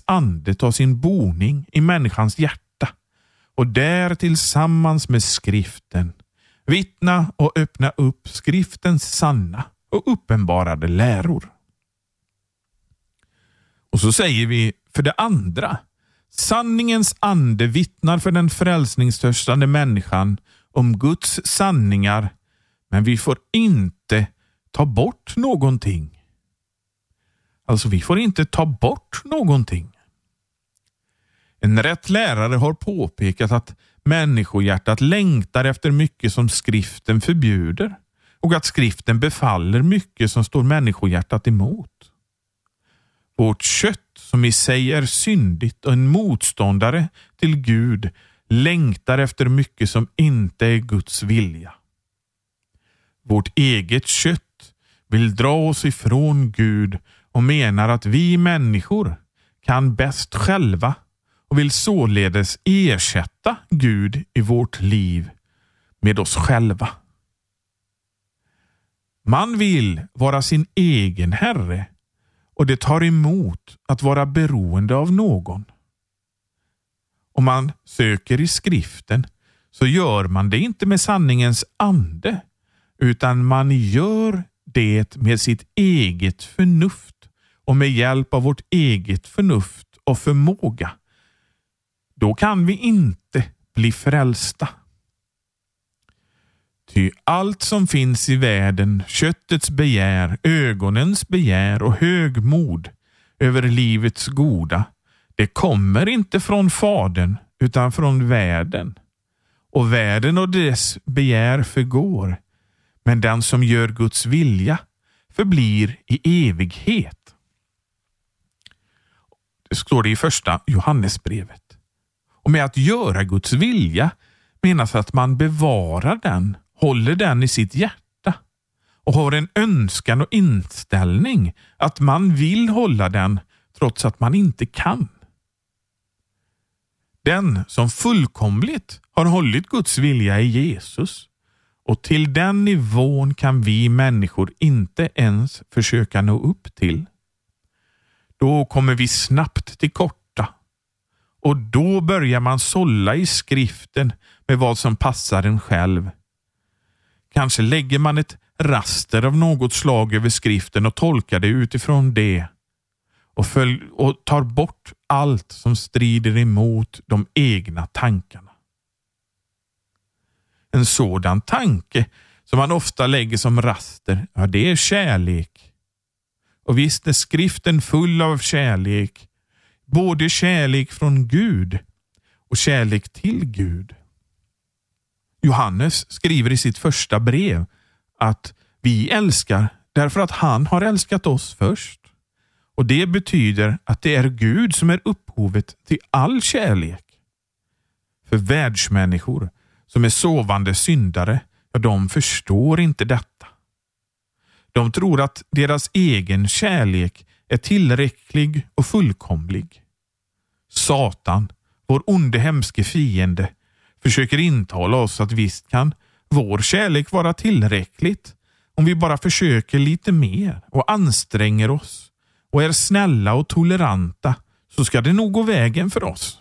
ande ta sin boning i människans hjärta och där tillsammans med skriften vittna och öppna upp skriftens sanna och uppenbarade läror. Och så säger vi för det andra: sanningens ande vittnar för den frälsningstörstande människan om Guds sanningar, men vi får inte ta bort någonting. Alltså vi får inte ta bort någonting. En rätt lärare har påpekat att människohjärtat längtar efter mycket som skriften förbjuder och att skriften befaller mycket som står människohjärtat emot. Vårt kött, som i sig är syndigt och en motståndare till Gud, längtar efter mycket som inte är Guds vilja. Vårt eget kött vill dra oss ifrån Gud och menar att vi människor kan bäst själva och vill således ersätta Gud i vårt liv med oss själva. Man vill vara sin egen herre och det tar emot att vara beroende av någon. Om man söker i skriften så gör man det inte med sanningens ande, utan man gör det med sitt eget förnuft och med hjälp av vårt eget förnuft och förmåga. Då kan vi inte bli frälsta. Ty allt som finns i världen, köttets begär, ögonens begär och högmod över livets goda, det kommer inte från Fadern utan från världen. Och världen och dess begär förgår, men den som gör Guds vilja förblir i evighet. Det står det i första Johannesbrevet. Och med att göra Guds vilja menas att man bevarar den, håller den i sitt hjärta och har en önskan och inställning att man vill hålla den trots att man inte kan. Den som fullkomligt har hållit Guds vilja i Jesus, och till den nivån kan vi människor inte ens försöka nå upp till. Då kommer vi snabbt till korta. Och då börjar man sålla i skriften med vad som passar en själv. Kanske lägger man ett raster av något slag över skriften och tolkar det utifrån det. Och tar bort allt som strider emot de egna tankarna. En sådan tanke som man ofta lägger som raster, ja, det är kärlek. Och visst är skriften full av kärlek. Både kärlek från Gud och kärlek till Gud. Johannes skriver i sitt första brev att vi älskar därför att han har älskat oss först. Och det betyder att det är Gud som är upphovet till all kärlek. För världsmänniskor som är sovande syndare, ja, de förstår inte detta. De tror att deras egen kärlek är tillräcklig och fullkomlig. Satan, vår onde hemske fiende, försöker intala oss att visst kan vår kärlek vara tillräckligt om vi bara försöker lite mer och anstränger oss och är snälla och toleranta, så ska det nog gå vägen för oss.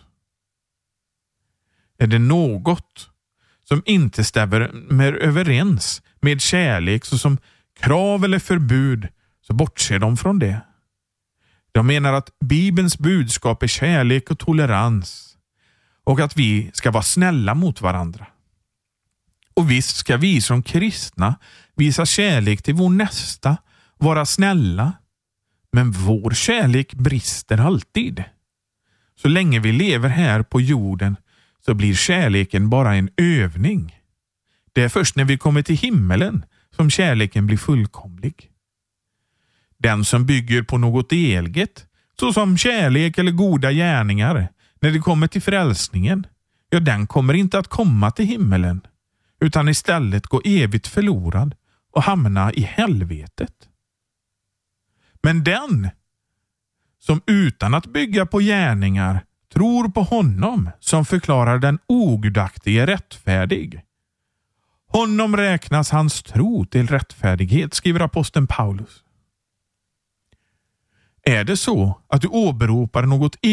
Är det något som inte stämmer överens med kärlek, såsom krav eller förbud, så bortser de från det. De menar att Bibelns budskap är kärlek och tolerans och att vi ska vara snälla mot varandra. Och visst ska vi som kristna visa kärlek till vår nästa, vara snälla, men vår kärlek brister alltid. Så länge vi lever här på jorden så blir kärleken bara en övning. Det är först när vi kommer till himmelen som kärleken blir fullkomlig. Den som bygger på något eget, såsom kärlek eller goda gärningar, när det kommer till frälsningen, ja, den kommer inte att komma till himmelen, utan istället gå evigt förlorad och hamna i helvetet. Men den som utan att bygga på gärningar tror på honom som förklarar den ogudaktige rättfärdig, honom räknas hans tro till rättfärdighet, skriver aposteln Paulus. Är det så att du åberopar något